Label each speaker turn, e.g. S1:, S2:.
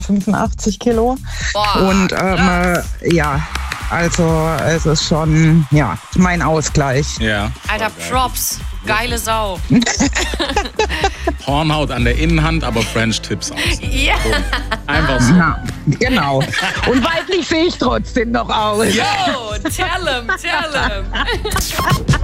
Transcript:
S1: 85 Kilo.
S2: Boah,
S1: Und ja, also es ist schon mein Ausgleich.
S3: Ja.
S2: Alter, Props. Geile Sau.
S3: Hornhaut an der Innenhand, aber French Tips aus.
S2: Ja.
S3: Einfach so.
S1: Ja, genau. Und weiblich sehe ich trotzdem noch aus.
S2: Oh, tell him.